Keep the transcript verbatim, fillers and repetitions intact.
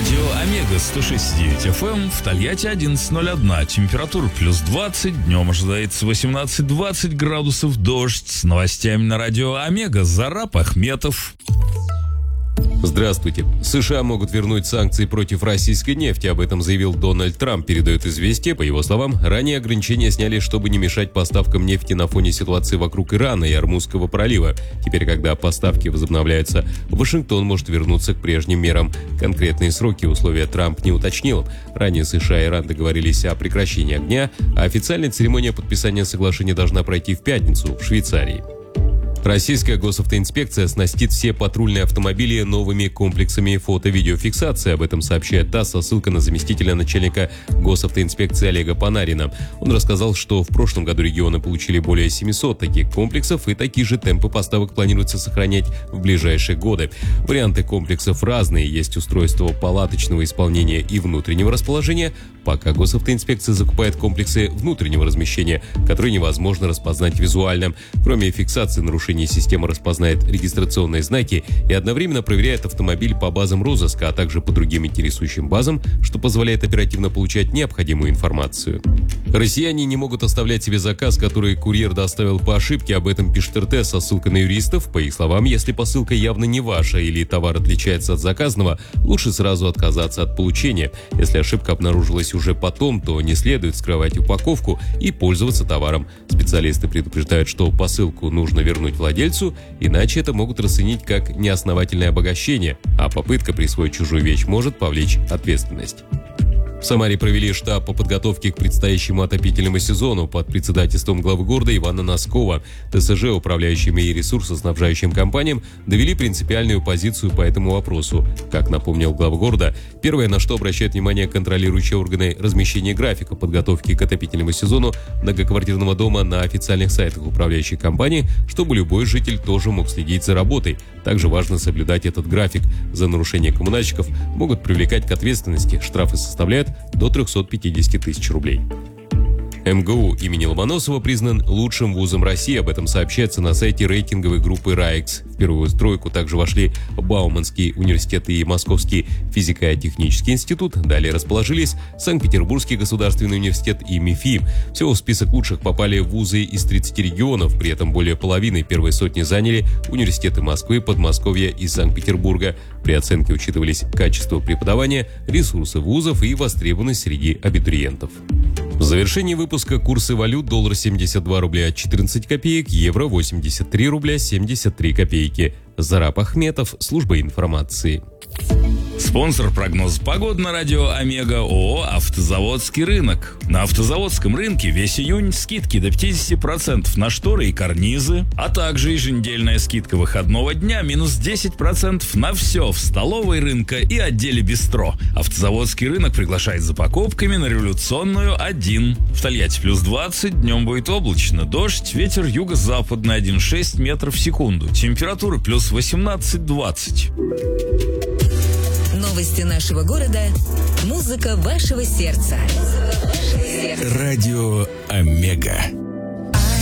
Радио Омега сто шесть и девять эф эм, в Тольятти одиннадцать ноль один. Температура плюс двадцать, днем ожидается восемнадцать-двадцать градусов, дождь. С новостями на Радио Омега Зарап Ахметов. Здравствуйте. США могут вернуть санкции против российской нефти. Об этом заявил Дональд Трамп, передает «Известия». По его словам, ранее ограничения сняли, чтобы не мешать поставкам нефти на фоне ситуации вокруг Ирана и Ормузского пролива. Теперь, когда поставки возобновляются, Вашингтон может вернуться к прежним мерам. Конкретные сроки и условия Трамп не уточнил. Ранее США и Иран договорились о прекращении огня, а официальная церемония подписания соглашения должна пройти в пятницу в Швейцарии. Российская госавтоинспекция оснастит все патрульные автомобили новыми комплексами фото-видеофиксации. Об этом сообщает ТАСС со ссылкой на заместителя начальника госавтоинспекции Олега Панарина. Он рассказал, что в прошлом году регионы получили более семисот таких комплексов, и такие же темпы поставок планируется сохранять в ближайшие годы. Варианты комплексов разные. Есть устройство палаточного исполнения и внутреннего расположения, пока госавтоинспекция закупает комплексы внутреннего размещения, которые невозможно распознать визуально. Кроме фиксации нарушений, система распознает регистрационные знаки и одновременно проверяет автомобиль по базам розыска, а также по другим интересующим базам, что позволяет оперативно получать необходимую информацию. Россияне не могут оставлять себе заказ, который курьер доставил по ошибке. Об этом пишет эр тэ со ссылкой на юристов. По их словам, если посылка явно не ваша или товар отличается от заказанного, лучше сразу отказаться от получения. Если ошибка обнаружилась уже потом, то не следует скрывать упаковку и пользоваться товаром. Специалисты предупреждают, что посылку нужно вернуть владельцу, иначе это могут расценить как неосновательное обогащение, а попытка присвоить чужую вещь может повлечь ответственность. В Самаре провели штаб по подготовке к предстоящему отопительному сезону под председательством главы города Ивана Носкова. тэ эс жэ, управляющим и ресурсоснабжающим компаниям, довели принципиальную позицию по этому вопросу. Как напомнил глава города, первое, на что обращают внимание контролирующие органы, размещение графика подготовки к отопительному сезону многоквартирного дома на официальных сайтах управляющей компании, чтобы любой житель тоже мог следить за работой. Также важно соблюдать этот график. За нарушение коммунальщиков могут привлекать к ответственности. Штрафы составляют до трехсот пятидесяти тысяч рублей. эм гэ у имени Ломоносова признан лучшим вузом России. Об этом сообщается на сайте рейтинговой группы райкс. В первую стройку также вошли Бауманский университет и Московский физико-технический институт. Далее расположились Санкт-Петербургский государственный университет и МИФИ. Всего в список лучших попали вузы из тридцати регионов. При этом более половины первой сотни заняли университеты Москвы, Подмосковья и Санкт-Петербурга. При оценке учитывались качество преподавания, ресурсы вузов и востребованность среди абитуриентов. В завершении выпуска курсы валют: доллар семьдесят два рубля четырнадцать копеек, евро восемьдесят три рубля семьдесят три копейки. Зарап Ахметов, служба информации. Спонсор прогноза погоды на Радио Омега ООО «Автозаводский рынок». На автозаводском рынке весь июнь скидки до пятидесяти процентов на шторы и карнизы, а также еженедельная скидка выходного дня минус десять процентов на все в столовой рынка и отделе бистро. Автозаводский рынок приглашает за покупками на Революционную один. В Тольятти плюс двадцать, днем будет облачно, дождь, ветер юго-западный один и шесть метров в секунду. Температура плюс восемнадцать-двадцать. Новости нашего города. Музыка вашего сердца. Радио Омега.